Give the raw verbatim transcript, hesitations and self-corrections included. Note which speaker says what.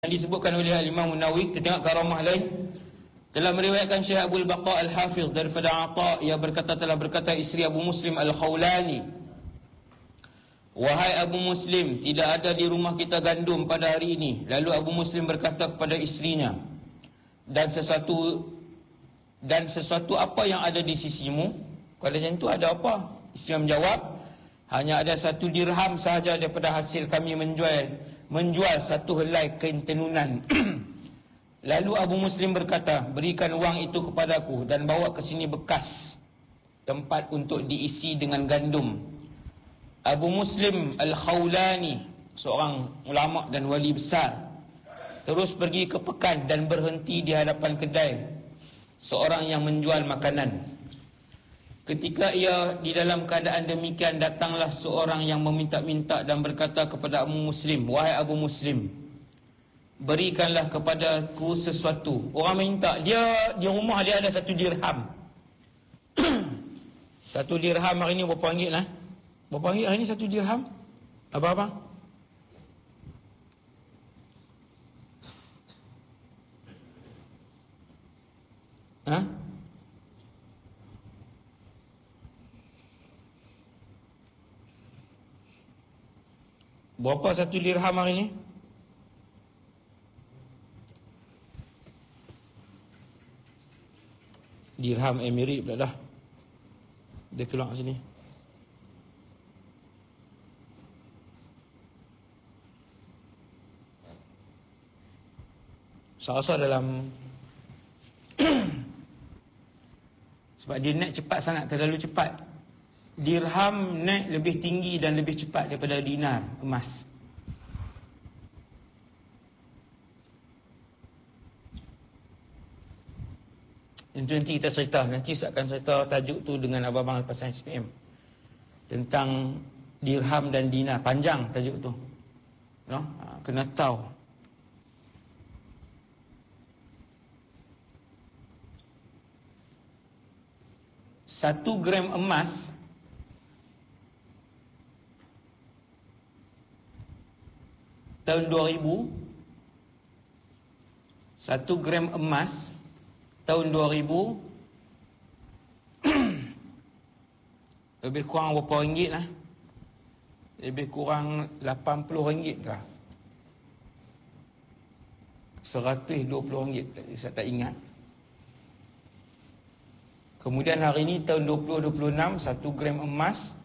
Speaker 1: yang disebutkan oleh Imam Nawawi. Kita tengok karamah lain. Telah meriwayatkan Syekh Abdul Baqa Al-Hafiz daripada Atha, ia berkata, telah berkata isteri Abu Muslim Al-Khawlani, "Wahai Abu Muslim, tidak ada di rumah kita gandum pada hari ini." Lalu Abu Muslim berkata kepada istrinya, Dan sesuatu dan sesuatu apa yang ada di sisimu? Kalau macam tu, ada apa? Isteri menjawab, hanya ada satu dirham sahaja daripada hasil kami menjual menjual satu helai kain tenunan. Lalu Abu Muslim berkata, berikan wang itu kepadaku dan bawa ke sini bekas tempat untuk diisi dengan gandum. Abu Muslim Al-Khawlani, seorang ulama dan wali besar, terus pergi ke pekan dan berhenti di hadapan kedai seorang yang menjual makanan. Ketika ia di dalam keadaan demikian, datanglah seorang yang meminta-minta dan berkata kepada Abu Muslim, "Wahai Abu Muslim, berikanlah kepadaku sesuatu." Orang minta, dia di rumah dia ada satu dirham. Satu dirham hari ni berapa ringgit lah? Berapa ringgit hari ni satu dirham? Apa-apa? Ha? Berapa satu dirham hari ni? Dirham Emirat pula dah. Dia keluar sini. Saya rasa dalam sebab dia naik cepat sangat, terlalu cepat. Dirham naik lebih tinggi dan lebih cepat daripada dinar, emas. Itu nanti kita cerita. Nanti saya akan cerita tajuk tu dengan abang-abang lepasan S P M, tentang dirham dan dinar. Panjang tajuk tu, no? Kena tahu. Satu gram emas tahun dua ribu, satu gram emas tahun dua ribu lebih kurang berapa ringgit lah? Lebih kurang lapan puluh ringgit kah? seratus dua puluh ringgit, saya tak ingat. Kemudian hari ini tahun dua ribu dua puluh enam, satu gram emas